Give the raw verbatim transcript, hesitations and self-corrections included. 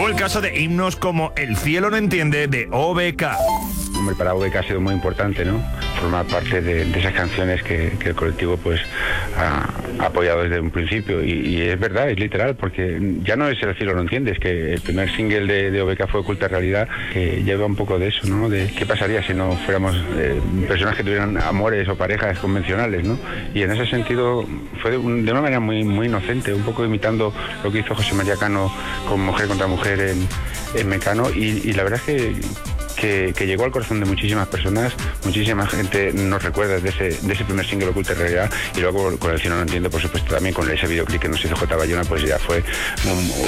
O el caso de himnos como El cielo no entiende de O B K. Hombre, para O B K ha sido muy importante, ¿no? Formar parte de, de esas canciones que, que el colectivo pues ha, ha apoyado desde un principio y, y es verdad, es literal, porque ya no es El cielo no entiende, es que el primer single de, de O B K fue Oculta Realidad, que lleva un poco de eso, ¿no? De qué pasaría si no fuéramos eh, personas que tuvieran amores o parejas convencionales, ¿no? Y en ese sentido fue de, un, de una manera muy, muy inocente, un poco imitando lo que hizo José María Cano con Mujer contra Mujer en, en Mecano y, y la verdad es que Que, que llegó al corazón de muchísimas personas, muchísima gente nos recuerda de ese, de ese primer single Oculta Realidad y luego con El cielo no entiende, por supuesto, también con ese videoclip que nos hizo J. Bayona, pues ya fue un,